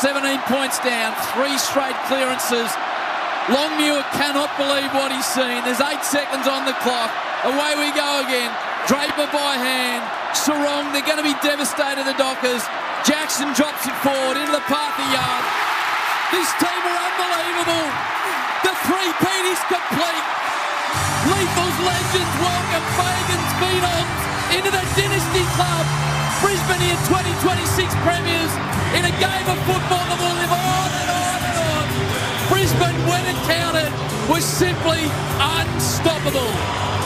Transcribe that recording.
17 points down, 3 straight clearances. Longmuir cannot believe what he's seen. There's 8 seconds on the clock. Away we go again. Draper by hand. Sarong, they're going to be devastated, the Dockers. Jackson drops it forward into the Partha yard. This team are unbelievable. The three-peat is complete. Lethal's legends welcome Fagan's Pheenoms into the Dynasty Club. Brisbane in 2026 premiers in a game of football that will live on and on and on. Brisbane, when it counted, was simply unstoppable.